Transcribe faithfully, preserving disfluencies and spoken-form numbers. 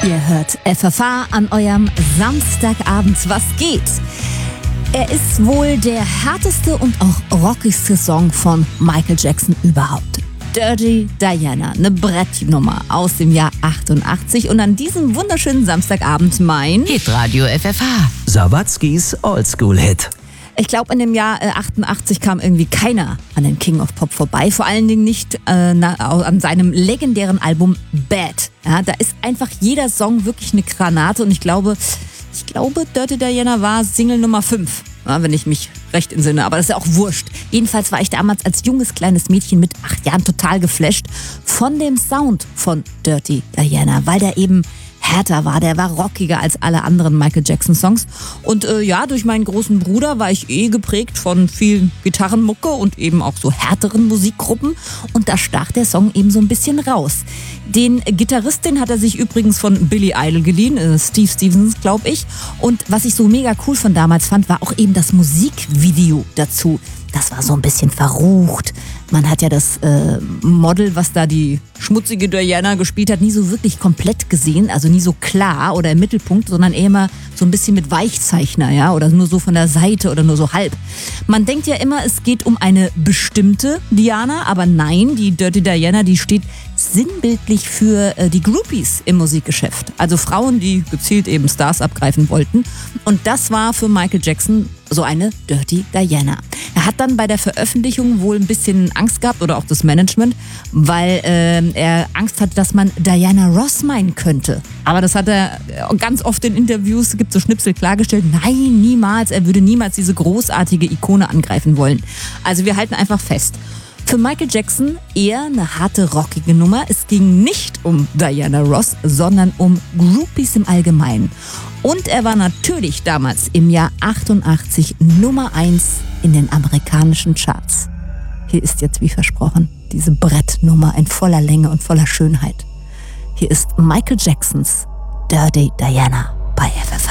Ihr hört F F H an eurem Samstagabend. Was geht? Er ist wohl der härteste und auch rockigste Song von Michael Jackson überhaupt. Dirty Diana, eine Brettnummer aus dem Jahr achtundachtzig. Und an diesem wunderschönen Samstagabend mein Hitradio F F H. Sawatzkis Oldschool-Hit. Ich glaube, in dem Jahr äh, achtundachtzig kam irgendwie keiner an den King of Pop vorbei. Vor allen Dingen nicht äh, na, an seinem legendären Album Bad. Ja, da ist einfach jeder Song wirklich eine Granate. Und ich glaube, ich glaube, Dirty Diana war Single Nummer fünf. Ja, wenn ich mich recht entsinne. Aber das ist ja auch wurscht. Jedenfalls war ich damals als junges kleines Mädchen mit acht Jahren total geflasht von dem Sound von Dirty Diana, weil der eben härter war, der war rockiger als alle anderen Michael Jackson Songs. Und äh, ja, durch meinen großen Bruder war ich eh geprägt von viel Gitarrenmucke und eben auch so härteren Musikgruppen. Und da stach der Song eben so ein bisschen raus. Den Gitarrist, den hat er sich übrigens von Billy Idol geliehen, äh, Steve Stevens, glaube ich. Und was ich so mega cool von damals fand, war auch eben das Musikvideo dazu. Das war so ein bisschen verrucht. Man hat ja das äh, Model, was da die schmutzige Diana gespielt hat, nie so wirklich komplett gesehen. Also nie so klar oder im Mittelpunkt, sondern eher immer so ein bisschen mit Weichzeichner, ja, oder nur so von der Seite oder nur so halb. Man denkt ja immer, es geht um eine bestimmte Diana, aber nein, die Dirty Diana, die steht sinnbildlich für äh, die Groupies im Musikgeschäft. Also Frauen, die gezielt eben Stars abgreifen wollten. Und das war für Michael Jackson so eine Dirty Diana. Er hat dann bei der Veröffentlichung wohl ein bisschen Angst gehabt oder auch das Management, weil äh, er Angst hatte, dass man Diana Ross meinen könnte. Aber das hat er ganz oft in Interviews, es gibt so Schnipsel, klargestellt. Nein, niemals. Er würde niemals diese großartige Ikone angreifen wollen. Also wir halten einfach fest. Für Michael Jackson eher eine harte, rockige Nummer. Es ging nicht um Diana Ross, sondern um Groupies im Allgemeinen. Und er war natürlich damals im Jahr achtundachtzig Nummer eins in den amerikanischen Charts. Hier ist jetzt, wie versprochen, diese Brettnummer in voller Länge und voller Schönheit. Hier ist Michael Jacksons Dirty Diana bei F F H.